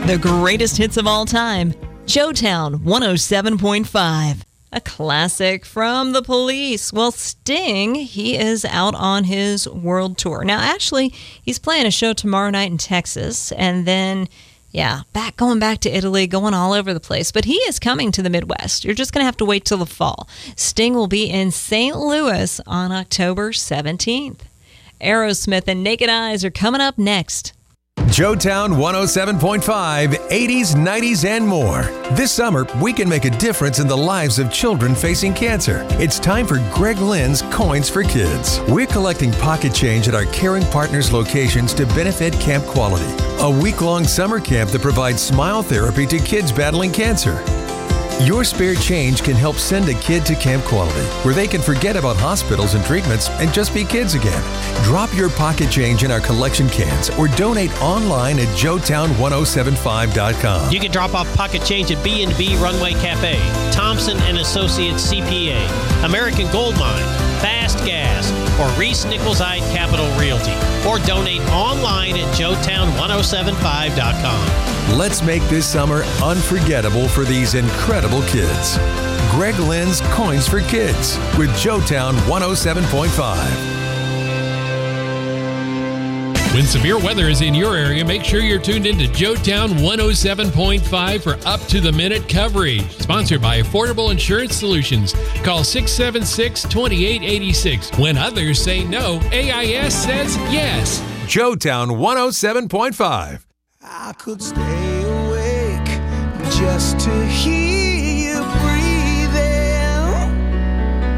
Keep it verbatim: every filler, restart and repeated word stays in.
The greatest hits of all time. Joetown one oh seven point five. A classic from The Police. Well, Sting, he is out on his world tour. Now, actually, he's playing a show tomorrow night in Texas, and then, yeah, back going back to Italy, going all over the place. But he is coming to the Midwest. You're just going to have to wait till the fall. Sting will be in Saint Louis on October seventeenth. Aerosmith and Naked Eyes are coming up next. Joetown one oh seven point five, eighties, nineties, and more. This summer, we can make a difference in the lives of children facing cancer. It's time for Greg Lynn's Coins for Kids. We're collecting pocket change at our Caring Partners locations to benefit Camp Quality, a week-long summer camp that provides smile therapy to kids battling cancer. Your spare change can help send a kid to Camp Quality, where they can forget about hospitals and treatments and just be kids again. Drop your pocket change in our collection cans or donate online at joetown ten seventy-five dot com. You can drop off pocket change at B and B Runway Cafe, Thompson and Associates C P A, American Gold Mine, Fast Gas, or Reese Nichols Eye Capital Realty, or donate online at joetown ten seventy-five dot com. Let's make this summer unforgettable for these incredible kids. Greg Lynn's Coins for Kids with Joetown one oh seven point five. When severe weather is in your area, make sure you're tuned into Joetown one oh seven point five for up-to-the-minute coverage. Sponsored by Affordable Insurance Solutions. Call six seven six, two eight eight six. When others say no, A I S says yes. Joetown one oh seven point five. I could stay awake just to hear